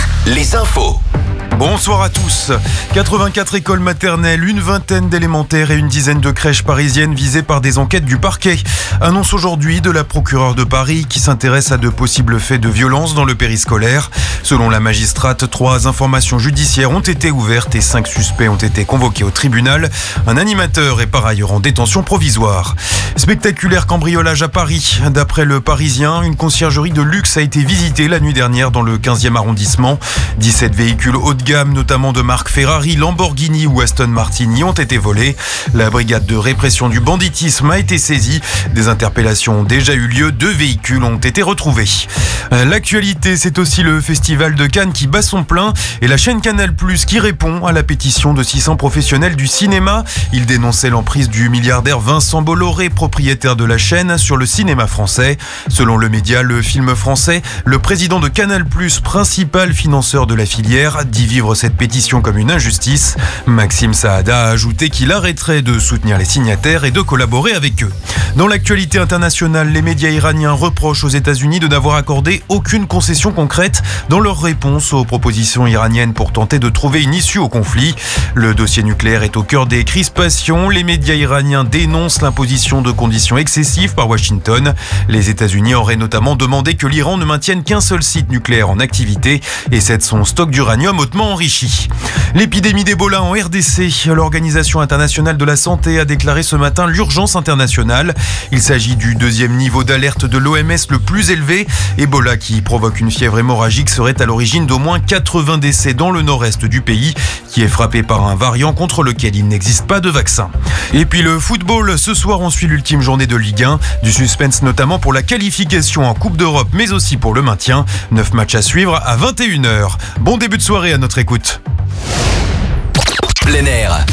les infos. Bonsoir à tous. 84 écoles maternelles, une vingtaine d'élémentaires et une dizaine de crèches parisiennes visées par des enquêtes du parquet. Annonce aujourd'hui de la procureure de Paris qui s'intéresse à de possibles faits de violence dans le périscolaire. Selon la magistrate, 3 informations judiciaires ont été ouvertes et 5 suspects ont été convoqués au tribunal. Un animateur est par ailleurs en détention provisoire. Spectaculaire cambriolage à Paris. D'après le Parisien, une conciergerie de luxe a été visitée la nuit dernière dans le 15e arrondissement. 17 véhicules haut de gamme, notamment de marque Ferrari, Lamborghini ou Aston Martin, y ont été volés. La brigade de répression du banditisme a été saisie. Des interpellations ont déjà eu lieu. 2 véhicules ont été retrouvés. L'actualité, c'est aussi le Festival de Cannes qui bat son plein et la chaîne Canal+ qui répond à la pétition de 600 professionnels du cinéma. Ils dénonçaient l'emprise du milliardaire Vincent Bolloré, propriétaire de la chaîne, sur le cinéma français. Selon le média Le Film Français, le président de Canal+, principal financeur de la filière, dit vivre cette pétition comme une injustice. Maxime Saada a ajouté qu'il arrêterait de soutenir les signataires et de collaborer avec eux. Dans l'actualité internationale, les médias iraniens reprochent aux États-Unis de n'avoir accordé aucune concession concrète dans leur réponse aux propositions iraniennes pour tenter de trouver une issue au conflit. Le dossier nucléaire est au cœur des crispations. Les médias iraniens dénoncent l'imposition de conditions excessives par Washington. Les États-Unis auraient notamment demandé que l'Iran ne maintienne qu'un seul site nucléaire en activité et cède son stock d'uranium hautement enrichi. L'épidémie d'Ebola en RDC, l'Organisation internationale de la santé a déclaré ce matin l'urgence internationale. Il s'agit du 2e niveau d'alerte de l'OMS le plus élevé. Ebola, qui provoque une fièvre hémorragique, serait à l'origine d'au moins 80 décès dans le nord-est du pays, qui est frappé par un variant contre lequel il n'existe pas de vaccin. Et puis le football, ce soir on suit l'ultime journée de Ligue 1, du suspense notamment pour la qualification en Coupe d'Europe, mais aussi pour le maintien. 9 matchs à suivre à 21h. Bon début de soirée à notre écoute. Plein air,